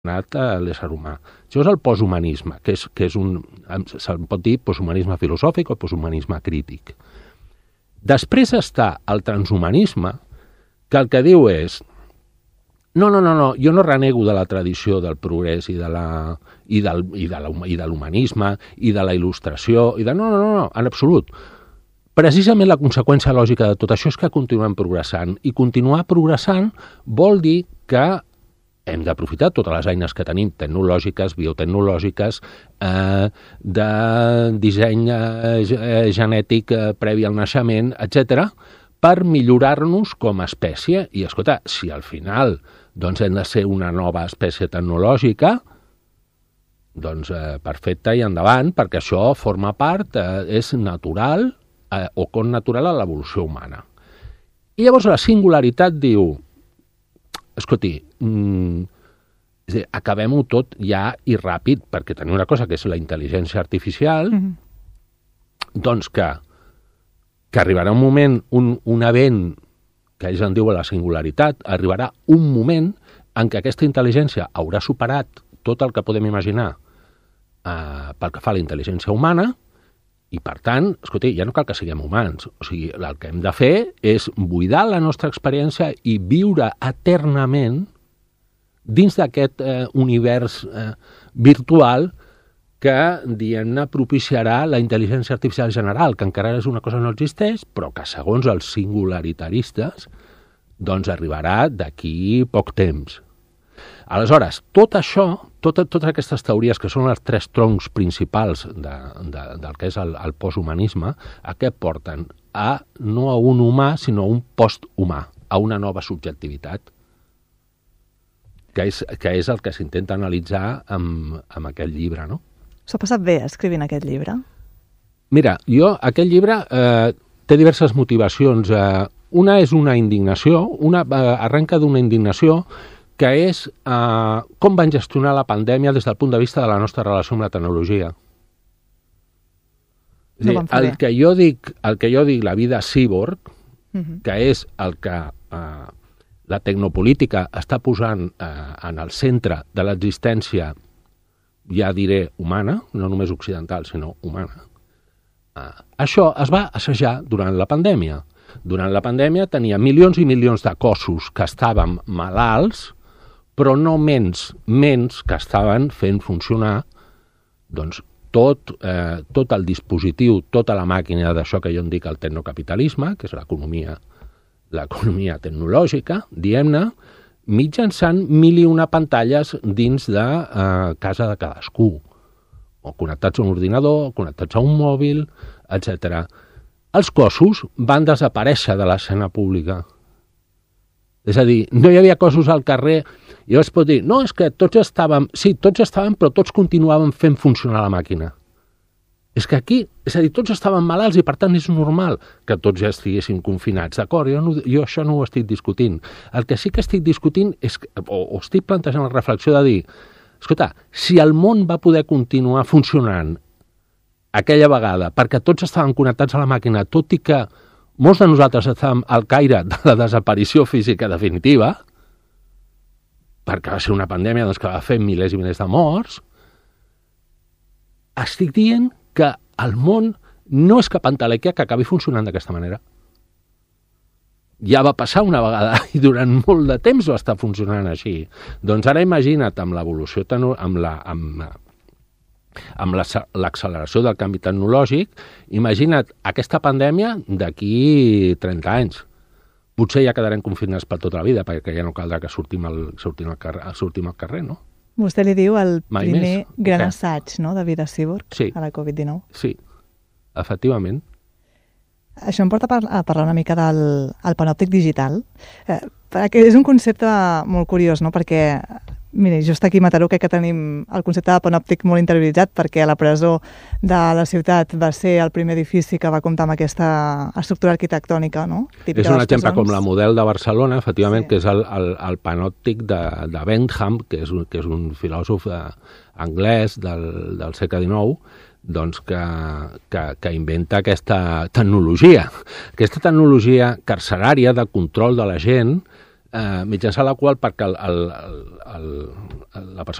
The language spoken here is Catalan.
l'ésser humà. Això és el posthumanisme, que és se'n pot dir posthumanisme filosòfic o posthumanisme crític. Després està el transhumanisme, que el que diu és no, jo no renego de la tradició del progrés i de l'humanisme i de la il·lustració, no, en absolut. Precisament la conseqüència lògica de tot això és que continuem progressant, i continuar progressant vol dir que hem d'aprofitar totes les eines que tenim, tecnològiques, biotecnològiques, de disseny genètic previ al naixement, etc., per millorar-nos com a espècie. I, escolta, si al final hem de ser una nova espècie tecnològica, doncs perfecte i endavant, perquè això forma part, és natural o connatural a l'evolució humana. I llavors la singularitat diu, escolti, acabem-ho tot ja i ràpid, perquè tenim una cosa que és la intel·ligència artificial, doncs que arribarà un moment, un event, que ells en diuen la singularitat, arribarà un moment en què aquesta intel·ligència haurà superat tot el que podem imaginar pel que fa a la intel·ligència humana, i per tant, escolti, ja no cal que siguem humans. O sigui, el que hem de fer és buidar la nostra experiència i viure eternament dins d'aquest univers virtual que, diguem-ne, propiciarà la intel·ligència artificial general, que encara és una cosa que no existeix, però que, segons els singlaritaristes, doncs arribarà d'aquí poc temps. Aleshores, tot això, totes aquestes teories, que són els tres troncs principals del que és el posthumanisme, a què porten? No a un humà, sinó a un posthumà, a una nova subjectivitat, que és el que s'intenta analitzar amb aquest llibre, no? S'ho ha passat bé escrivint aquest llibre? Mira, aquest llibre té diverses motivacions. Una és una indignació, arrenca d'una indignació que és com van gestionar la pandèmia des del punt de vista de la nostra relació amb la tecnologia. El que jo dic la vida cíborg, que és el que la tecnopolítica està posant en el centre de l'existència, ja diré humana, no només occidental, sinó humana. Això es va assajar durant la pandèmia. Durant la pandèmia tenia milions i milions de cossos que estaven malalts, però no menys que estaven fent funcionar doncs, tot el dispositiu, tota la màquina d'això que jo en dic el tecnocapitalisme, que és l'economia tecnològica, diguem-ne, mitjançant 1001 pantalles dins de casa de cadascú, o connectats a un ordinador, o connectats a un mòbil, etc. Els cossos van desaparèixer de l'escena pública. És a dir, no hi havia cossos al carrer, i es pot dir, no, és que tots estaven, però tots continuaven fent funcionar la màquina. És que aquí, és a dir, tots estaven malalts i per tant és normal que tots ja estiguessin confinats, d'acord? Jo això no ho estic discutint. El que sí que estic discutint és, o estic plantejant la reflexió de dir, escolta, si el món va poder continuar funcionant aquella vegada perquè tots estaven connectats a la màquina, tot i que molts de nosaltres estàvem al caire de la desaparició física definitiva, perquè va ser una pandèmia doncs, que va fer milers i milers de morts, estic dient que el món no és cap entelèquia que acabi funcionant d'aquesta manera. Ja va passar una vegada i durant molt de temps va estar funcionant així. Doncs ara imagina't amb l'evolució, amb l'acceleració del canvi tecnològic, imagina't aquesta pandèmia d'aquí 30 anys. Potser ja quedarem confinats per tota la vida, perquè ja no caldrà que sortim al carrer, no? Vostè li diu el primer gran assaig, no?, de vida cíborg a la Covid-19. Sí, efectivament. Això em porta a parlar una mica del panòptic digital, perquè és un concepte molt curiós, no?, perquè mira, just aquí a Mataró crec que tenim el concepte de panòptic molt interioritzat, perquè la presó de la ciutat va ser el primer edifici que va comptar amb aquesta estructura arquitectònica, no? És un exemple com la model de Barcelona, efectivament, que és el panòptic de Bentham, que és un filòsof anglès del segle XIX, doncs que inventa aquesta tecnologia carcerària de control de la gent, mitjançant la qual, perquè la persona